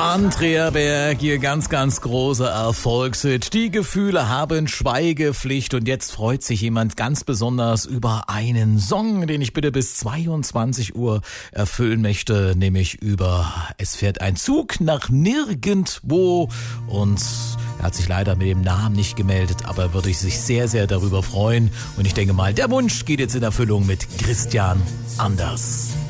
Andrea Berg, ihr ganz, ganz großer Erfolgshit. Die Gefühle haben Schweigepflicht und jetzt freut sich jemand ganz besonders über einen Song, den ich bitte bis 22 Uhr erfüllen möchte, nämlich über Es fährt ein Zug nach nirgendwo und er hat sich leider mit dem Namen nicht gemeldet, aber er würde sich sehr, sehr darüber freuen und ich denke mal, der Wunsch geht jetzt in Erfüllung mit Christian Anders.